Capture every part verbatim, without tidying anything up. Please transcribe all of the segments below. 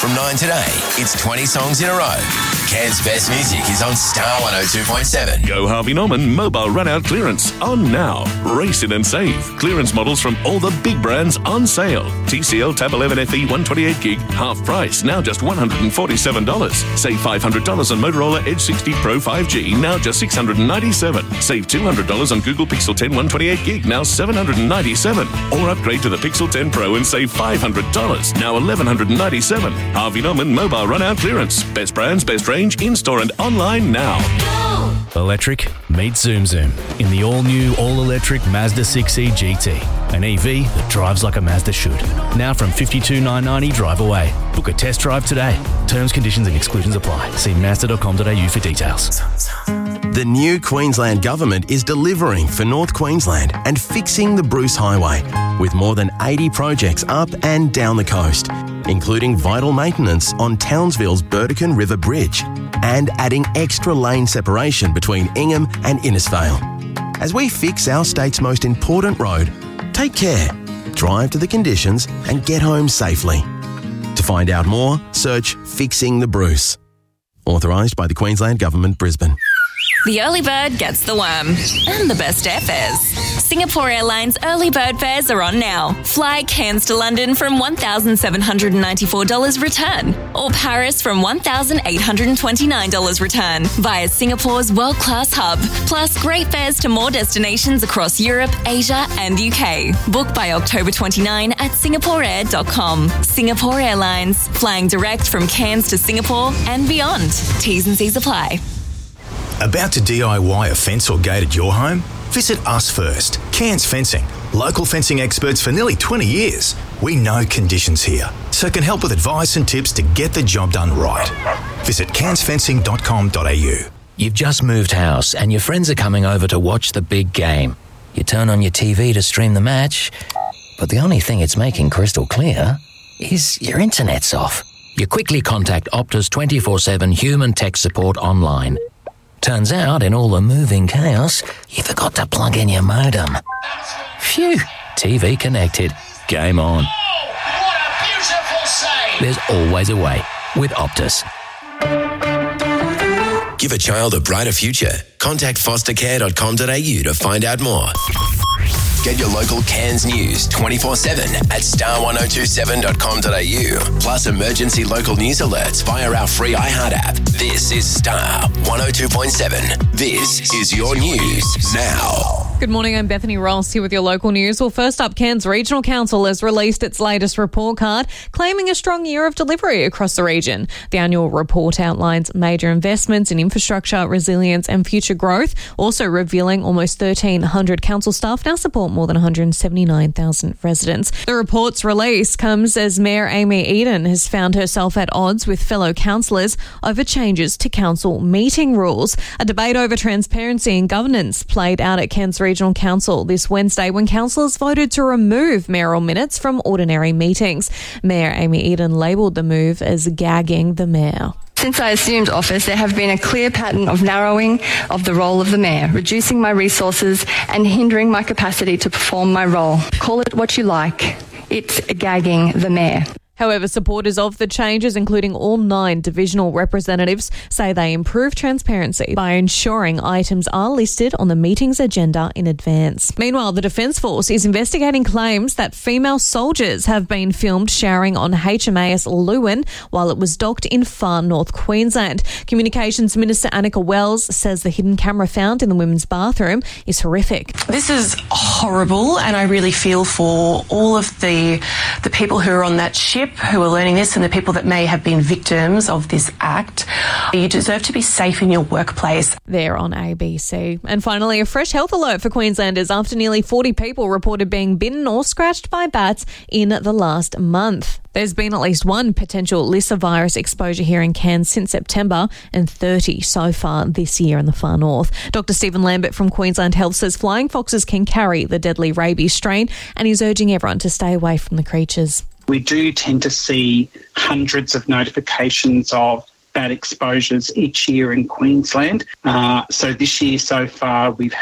From nine today, it's twenty songs in a row. Cairns' best music is on Star one oh two point seven. Go Harvey Norman mobile run-out clearance on now. Race in and save. Clearance models from all the big brands on sale. T C L Tab eleven F E one twenty-eight gig, half price, now just one hundred forty-seven dollars. Save five hundred dollars on Motorola Edge sixty Pro five G, now just six hundred ninety-seven dollars. Save two hundred dollars on Google Pixel ten one twenty-eight gig, now seven hundred ninety-seven dollars. Or upgrade to the Pixel ten Pro and save five hundred dollars, now eleven ninety-seven dollars. Harvey Norman mobile run-out clearance. Best brands, best range, in-store and online now. Electric meets Zoom Zoom in the all-new, all-electric Mazda six E G T. An E V that drives like a Mazda should. Now from fifty-two thousand nine hundred ninety dollars drive away. Book a test drive today. Terms, conditions and exclusions apply. See mazda dot com dot a u for details. The new Queensland Government is delivering for North Queensland and fixing the Bruce Highway with more than eighty projects up and down the coast, including vital maintenance on Townsville's Burdekin River Bridge and adding extra lane separation between Ingham and Innisfail. As we fix our state's most important road, take care, drive to the conditions and get home safely. To find out more, search Fixing the Bruce. Authorised by the Queensland Government, Brisbane. The early bird gets the worm and the best airfares. Singapore Airlines early bird fares are on now. Fly Cairns to London from one thousand seven hundred ninety-four dollars return, or Paris from one thousand eight hundred twenty-nine dollars return via Singapore's world-class hub. Plus great fares to more destinations across Europe, Asia and U K. Book by October twenty-ninth at singapore air dot com. Singapore Airlines, flying direct from Cairns to Singapore and beyond. T's and C's apply. About to D I Y a fence or gate at your home? Visit us first. Cairns Fencing. Local fencing experts for nearly twenty years. We know conditions here, so can help with advice and tips to get the job done right. Visit cairns fencing dot com dot a u. You've just moved house and your friends are coming over to watch the big game. You turn on your T V to stream the match, but the only thing it's making crystal clear is your internet's off. You quickly contact Optus twenty-four seven human tech support online. Turns out, in all the moving chaos, you forgot to plug in your modem. Phew, T V connected. Game on. Oh, what a beautiful save! There's always a way with Optus. Give a child a brighter future. Contact foster care dot com dot a u to find out more. Get your local Cairns news twenty-four seven at star one oh two seven dot com dot a u. Plus emergency local news alerts via our free iHeart app. This is Star one oh two point seven. This is your news now. Good morning, I'm Bethany Ross here with your local news. Well, first up, Cairns Regional Council has released its latest report card, claiming a strong year of delivery across the region. The annual report outlines major investments in infrastructure, resilience and future growth, also revealing almost thirteen hundred council staff now support more than one hundred seventy-nine thousand residents. The report's release comes as Mayor Amy Eden has found herself at odds with fellow councillors over changes to council meeting rules. A debate over transparency and governance played out at Cairns Regional Council this Wednesday when councillors voted to remove mayoral minutes from ordinary meetings. Mayor Amy Eden labelled the move as gagging the mayor. Since I assumed office, there have been a clear pattern of narrowing of the role of the mayor, reducing my resources and hindering my capacity to perform my role. Call it what you like. It's gagging the mayor. However, supporters of the changes, including all nine divisional representatives, say they improve transparency by ensuring items are listed on the meeting's agenda in advance. Meanwhile, the Defence Force is investigating claims that female soldiers have been filmed showering on H M A S Lewin while it was docked in far north Queensland. Communications Minister Annika Wells says the hidden camera found in the women's bathroom is horrific. This is horrible, and I really feel for all of the the people who are on that ship who are learning this and the people that may have been victims of this act. You deserve to be safe in your workplace. There on A B C. And finally, a fresh health alert for Queenslanders after nearly forty people reported being bitten or scratched by bats in the last month. There's been at least one potential Lissa virus exposure here in Cairns since September and thirty so far this year in the far north. Doctor Stephen Lambert from Queensland Health says flying foxes can carry the deadly rabies strain and he's urging everyone to stay away from the creatures. We do tend to see hundreds of notifications of bat exposures each year in Queensland. Uh, so this year so far we've had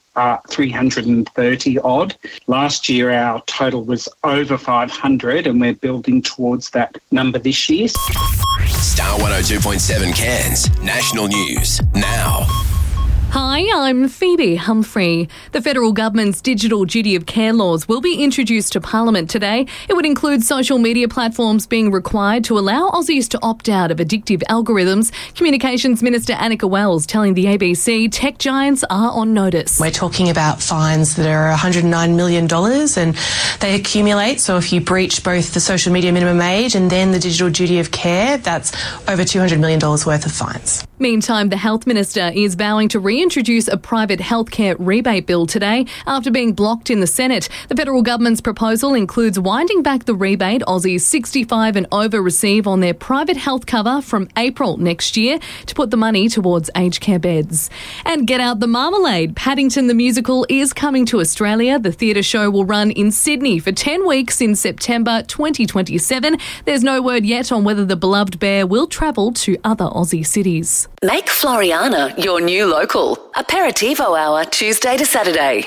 uh, three hundred thirty odd. Last year, our total was over five hundred, and we're building towards that number this year. Star one oh two point seven Cairns National News now. Hi, I'm Phoebe Humphrey. The federal government's digital duty of care laws will be introduced to Parliament today. It would include social media platforms being required to allow Aussies to opt out of addictive algorithms. Communications Minister Annika Wells telling the A B C tech giants are on notice. We're talking about fines that are one hundred nine million dollars and they accumulate. So if you breach both the social media minimum age and then the digital duty of care, that's over two hundred million dollars worth of fines. Meantime, the Health Minister is vowing to reintroduce a private healthcare rebate bill today after being blocked in the Senate. The federal government's proposal includes winding back the rebate Aussies sixty-five and over receive on their private health cover from April next year to put the money towards aged care beds. And get out the marmalade. Paddington the Musical is coming to Australia. The theatre show will run in Sydney for ten weeks in September twenty twenty-seven. There's no word yet on whether the beloved bear will travel to other Aussie cities. Make Floriana your new local. Aperitivo hour, Tuesday to Saturday.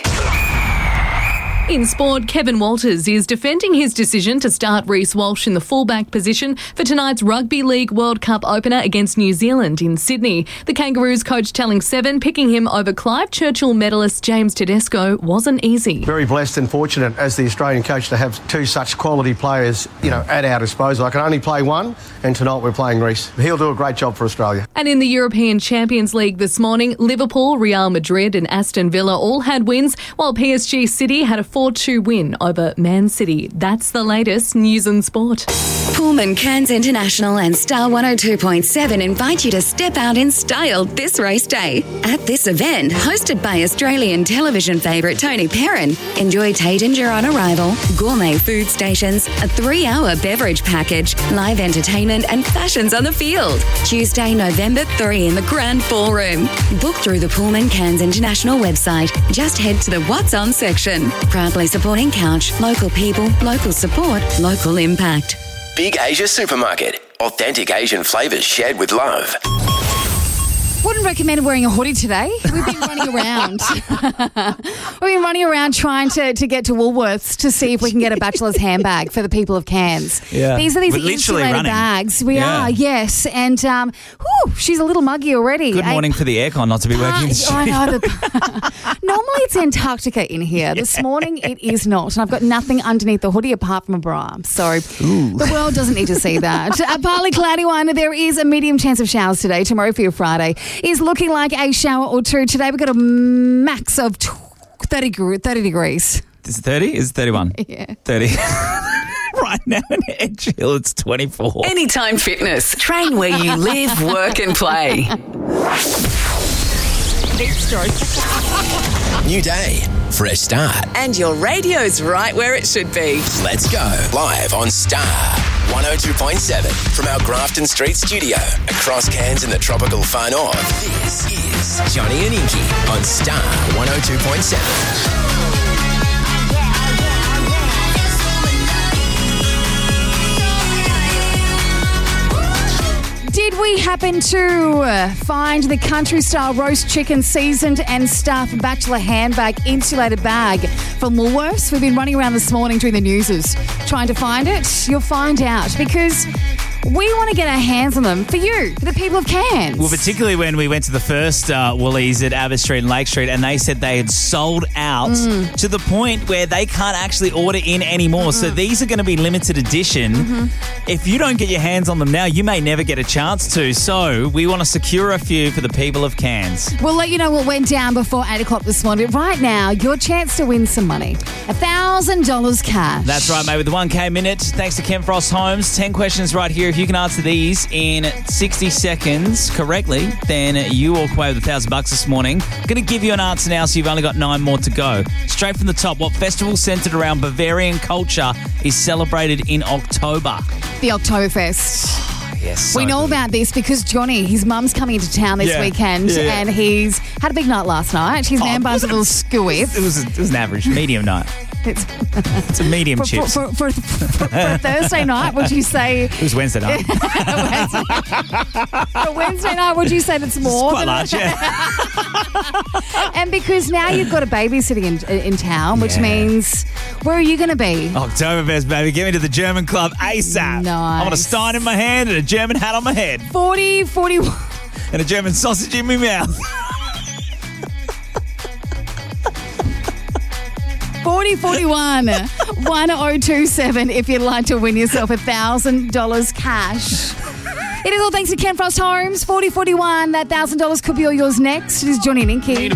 In sport, Kevin Walters is defending his decision to start Reece Walsh in the fullback position for tonight's Rugby League World Cup opener against New Zealand in Sydney. The Kangaroos coach telling Seven picking him over Clive Churchill medalist James Tedesco wasn't easy. Very blessed and fortunate as the Australian coach to have two such quality players, you know, at our disposal. I can only play one, and tonight we're playing Reece. He'll do a great job for Australia. And in the European Champions League this morning, Liverpool, Real Madrid and Aston Villa all had wins, while P S G City had a four two win over Man City. That's the latest news and sport. Pullman Cairns International and Star one oh two point seven invite you to step out in style this race day. At this event, hosted by Australian television favourite Tony Perrin, enjoy Taittinger on arrival, gourmet food stations, a three-hour beverage package, live entertainment and fashions on the field. Tuesday, November third in the Grand Ballroom. Book through the Pullman Cairns International website. Just head to the What's On section. Proudly supporting Couch, local people, local support, local impact. Big Asia Supermarket. Authentic Asian flavours shared with love. Wouldn't recommend wearing a hoodie today. We've been running around. We've been running around trying to, to get to Woolworths to see if we can get a bachelor's handbag for the people of Cairns. Yeah. These are these We're insulated running. bags. We Yeah. are, yes. And um, whew, she's a little muggy already. Good morning I, for the aircon not to be working. Ah, I know. The, normally it's Antarctica in here. This morning it is not. And I've got nothing underneath the hoodie apart from a bra. So Ooh. the world doesn't need to see that. A partly cloudy one. There is a medium chance of showers today. Tomorrow for your Friday is looking like a shower or two. Today we've got a max of thirty, thirty degrees. Is it thirty? Is it thirty-one? Yeah. thirty. Right now in Edgehill, it's twenty-four. Anytime Fitness. Train where you live, work and play. New day, fresh start. And your radio's right where it should be. Let's go live on Star one oh two point seven from our Grafton Street studio across Cairns in the tropical far north. This is Johnny and Inky on Star one oh two point seven. Did we happen to find the country-style roast chicken seasoned and stuffed bachelor handbag insulated bag from Woolworths? We've been running around this morning doing the newses trying to find it. You'll find out because we want to get our hands on them for you, for the people of Cairns. Well, particularly when we went to the first uh, Woolies at Abbott Street and Lake Street, and they said they had sold out Mm. to the point where they can't actually order in anymore. Mm-hmm. So these are going to be limited edition. Mm-hmm. If you don't get your hands on them now, you may never get a chance to. So we want to secure a few for the people of Cairns. We'll let you know what went down before eight o'clock this morning. Right now, your chance to win some money. one thousand dollars cash. That's right, mate, with the one K minute. Thanks to Ken Frost Homes. ten questions right here. If you can answer these in sixty seconds correctly, then you walk away with a thousand bucks this morning. I'm going to give you an answer now, so you've only got nine more to go. Straight from the top, what festival centred around Bavarian culture is celebrated in October? The Oktoberfest. Yes. So we know good. about this because Johnny, his mum's coming into town this Yeah. weekend Yeah, yeah. and he's had a big night last night. His Oh, man buns a little skew with. It was, it was an average, medium night. It's, It's a medium for, chips. For, for, for, for a Thursday night, would you say... It was Wednesday night. Wednesday, for Wednesday night, would you say that's more? Quite than large, yeah. And because now you've got a babysitting in, in town, which Yeah. means, where are you going to be? Oktoberfest, baby. Get me to the German club ASAP. Nice. I want a Stein in my hand and a German hat on my head. forty, forty-one And a German sausage in my mouth. forty forty-one one oh two seven if you'd like to win yourself one thousand dollars cash. It is all thanks to Ken Frost Homes. forty forty-one, that one thousand dollars could be all yours next. It is Johnny and Inky.